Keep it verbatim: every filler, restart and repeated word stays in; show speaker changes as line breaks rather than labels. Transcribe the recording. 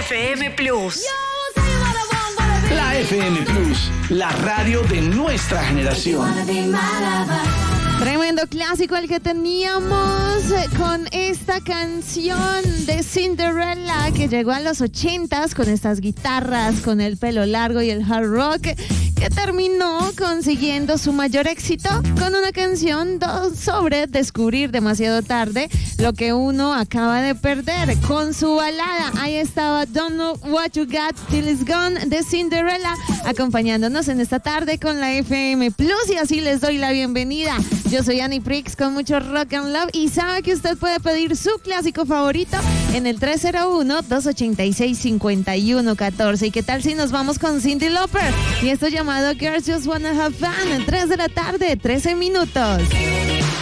F M Plus.
La F M Plus, la radio de nuestra generación.
Tremendo clásico el que teníamos con esta canción de Cinderella que llegó a los ochentas con estas guitarras, con el pelo largo y el hard rock, que terminó consiguiendo su mayor éxito con una canción do- sobre descubrir demasiado tarde lo que uno acaba de perder. Con su balada, ahí estaba Don't Know What You Got Till It's Gone de Cinderella, acompañándonos en esta tarde con la F M Plus, y así les doy la bienvenida. Yo soy Annie Prix con mucho rock and love, y sabe que usted puede pedir su clásico favorito en el tres cero uno, dos ocho seis, cinco uno uno cuatro. ¿Y qué tal si nos vamos con Cyndi Lauper y esto llamado Girls Just Wanna Have Fun? En tres de la tarde, trece minutos.